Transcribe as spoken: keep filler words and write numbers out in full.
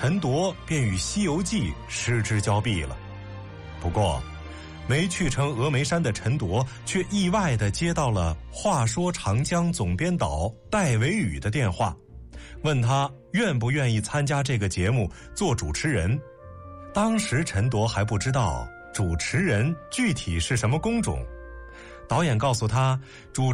陈铎便与《西游记》失之交臂了。不过没去成峨眉山的陈铎却意外地接到了《话说长江》总编导戴维宇的电话，问他愿不愿意参加这个节目做主持人。当时陈铎还不知道主持人具体是什么工种，导演告诉他，主